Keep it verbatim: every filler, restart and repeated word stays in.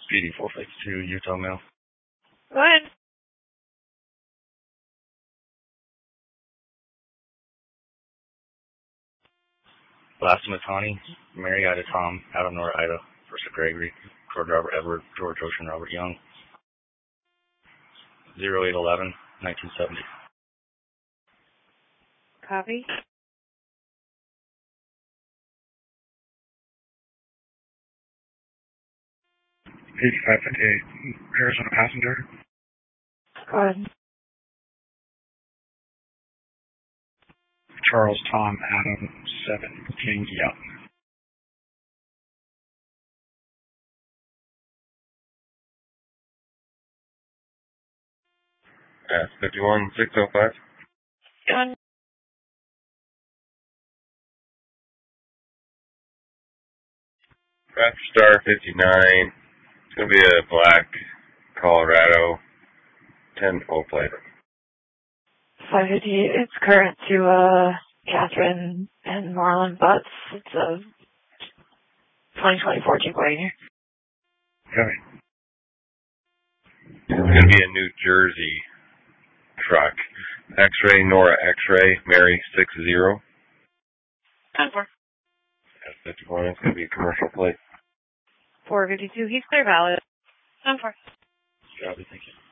P D four fifty-two, Utah Mail. Go ahead. Last Matani, Mary Ida Tom, Adam Nora Ida, First Gregory, George Robert Edward, George Ocean Robert Young. zero eight eleven, nineteen seventy. Copy. eighty-five fifty-eight, Arizona passenger. Go ahead. Charles Tom Adam seven, King Young. S fifty-one six oh five. Go Craft Star fifty-nine. It's going to be a black Colorado ten O plate. five fifty-eight, it's current to uh, Catherine and Marlon Butts. It's a twenty twenty-four Jeep Wrangler. Okay. It's going to be a New Jersey truck. X-ray, Nora X-ray, Mary six zero. ten four. S fifty-one, it's going to be a commercial plate. four fifty-two, he's clear valid. ten four. Copy, thank you.